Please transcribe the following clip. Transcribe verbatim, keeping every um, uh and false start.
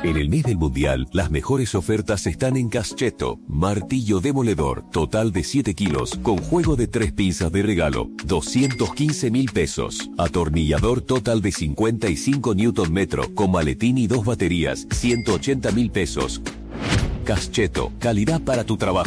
En el mes del Mundial, las mejores ofertas están en Cascheto. Martillo demoledor, total de siete kilos, con juego de tres pinzas de regalo, doscientos quince mil pesos. Atornillador total de cincuenta y cinco newton metro, con maletín y dos baterías, ciento ochenta mil pesos. Cascheto, calidad para tu trabajo.